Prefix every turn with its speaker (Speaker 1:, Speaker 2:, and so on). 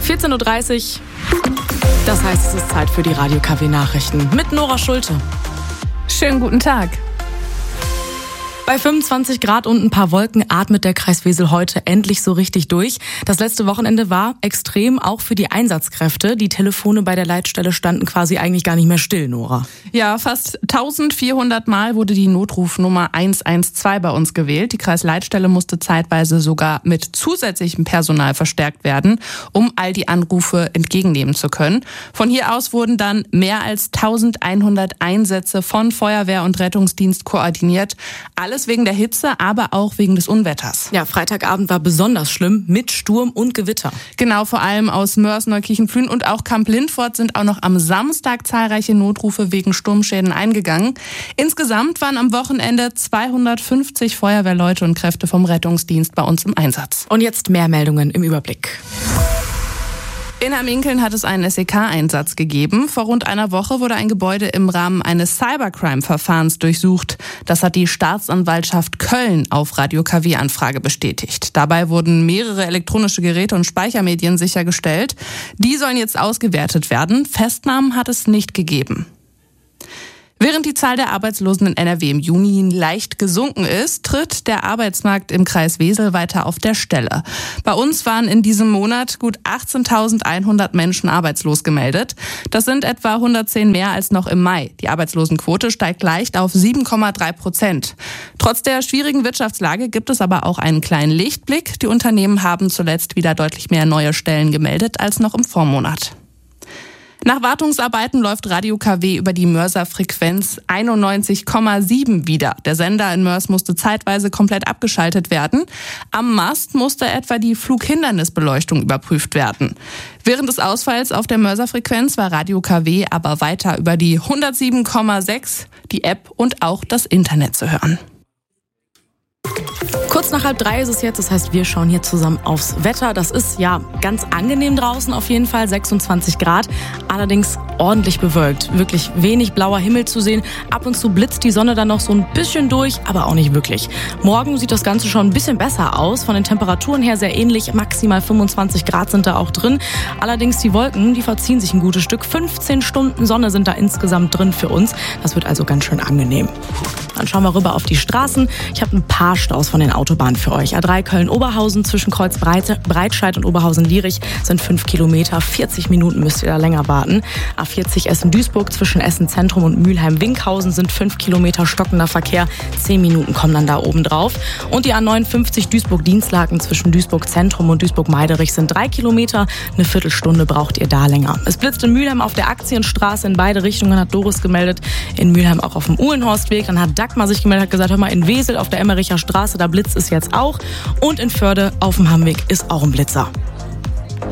Speaker 1: 14.30 Uhr. Das heißt, es ist Zeit für die Radio KW Nachrichten mit Nora Schulte.
Speaker 2: Schönen guten Tag.
Speaker 1: Bei 25 Grad und ein paar Wolken atmet der Kreis Wesel heute endlich so richtig durch. Das letzte Wochenende war extrem, auch für die Einsatzkräfte. Die Telefone bei der Leitstelle standen quasi eigentlich gar nicht mehr still, Nora.
Speaker 2: Ja, fast 1400 Mal wurde die Notrufnummer 112 bei uns gewählt. Die Kreisleitstelle musste zeitweise sogar mit zusätzlichem Personal verstärkt werden, um all die Anrufe entgegennehmen zu können. Von hier aus wurden dann mehr als 1100 Einsätze von Feuerwehr und Rettungsdienst koordiniert. Alles wegen der Hitze, aber auch wegen des Unwetters.
Speaker 1: Ja, Freitagabend war besonders schlimm mit Sturm und Gewitter.
Speaker 2: Genau, vor allem aus Mörs, Neukirchen-Flühen und auch Kamp-Lindfort sind auch noch am Samstag zahlreiche Notrufe wegen Sturmschäden eingegangen. Insgesamt waren am Wochenende 250 Feuerwehrleute und Kräfte vom Rettungsdienst bei uns im Einsatz.
Speaker 1: Und jetzt mehr Meldungen im Überblick.
Speaker 2: In Hamminkeln hat es einen SEK-Einsatz gegeben. Vor rund einer Woche wurde ein Gebäude im Rahmen eines Cybercrime-Verfahrens durchsucht. Das hat die Staatsanwaltschaft Köln auf Radio KW-Anfrage bestätigt. Dabei wurden mehrere elektronische Geräte und Speichermedien sichergestellt. Die sollen jetzt ausgewertet werden. Festnahmen hat es nicht gegeben. Während die Zahl der Arbeitslosen in NRW im Juni leicht gesunken ist, tritt der Arbeitsmarkt im Kreis Wesel weiter auf der Stelle. Bei uns waren in diesem Monat gut 18.100 Menschen arbeitslos gemeldet. Das sind etwa 110 mehr als noch im Mai. Die Arbeitslosenquote steigt leicht auf 7,3%. Trotz der schwierigen Wirtschaftslage gibt es aber auch einen kleinen Lichtblick. Die Unternehmen haben zuletzt wieder deutlich mehr neue Stellen gemeldet als noch im Vormonat. Nach Wartungsarbeiten läuft Radio KW über die Mörser Frequenz 91,7 wieder. Der Sender in Mörs musste zeitweise komplett abgeschaltet werden. Am Mast musste etwa die Flughindernisbeleuchtung überprüft werden. Während des Ausfalls auf der Mörser Frequenz war Radio KW aber weiter über die 107,6, die App und auch das Internet zu hören.
Speaker 1: Kurz nach 2:30 ist es jetzt, das heißt, wir schauen hier zusammen aufs Wetter. Das ist ja ganz angenehm draußen auf jeden Fall, 26 Grad, allerdings ordentlich bewölkt. Wirklich wenig blauer Himmel zu sehen. Ab und zu blitzt die Sonne dann noch so ein bisschen durch, aber auch nicht wirklich. Morgen sieht das Ganze schon ein bisschen besser aus. Von den Temperaturen her sehr ähnlich, maximal 25 Grad sind da auch drin. Allerdings die Wolken, die verziehen sich ein gutes Stück. 15 Stunden Sonne sind da insgesamt drin für uns. Das wird also ganz schön angenehm. Dann schauen wir rüber auf die Straßen. Ich habe ein paar Staus von den Autobahnen für euch. A3 Köln-Oberhausen zwischen Kreuz Breitscheid und Oberhausen-Lierich sind 5 Kilometer. 40 Minuten müsst ihr da länger warten. A40 Essen-Duisburg zwischen Essen-Zentrum und Mülheim-Winkhausen sind 5 Kilometer stockender Verkehr. 10 Minuten kommen dann da oben drauf. Und die A59 Duisburg-Dienstlaken zwischen Duisburg-Zentrum und Duisburg-Meiderich sind 3 Kilometer. Eine Viertelstunde braucht ihr da länger. Es blitzt in Mülheim auf der Aktienstraße in beide Richtungen, hat Doris gemeldet. In Mülheim auch auf dem Uhlenhorstweg. Dann hat Dagmar sich gemeldet, hat gesagt, hör mal, in Wesel auf der Emmericher Straße, da blitzt es jetzt auch. Und in Förde auf dem Hammweg ist auch ein Blitzer.